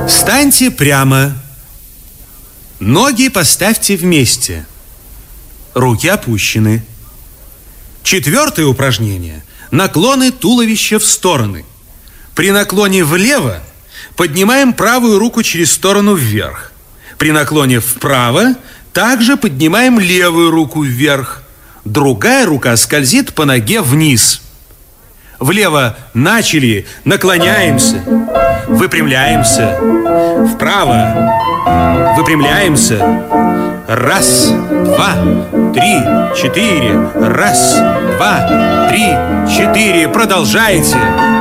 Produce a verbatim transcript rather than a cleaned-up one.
Встаньте прямо. Ноги поставьте вместе. Руки опущены. Четвертое упражнение. Наклоны туловища в стороны. При наклоне влево поднимаем правую руку через сторону вверх. При наклоне вправо также поднимаем левую руку вверх. Другая рука скользит по ноге вниз. Влево начали, наклоняемся, выпрямляемся. Вправо выпрямляемся. Раз, два, три, четыре. Раз, два, три, четыре. Продолжайте.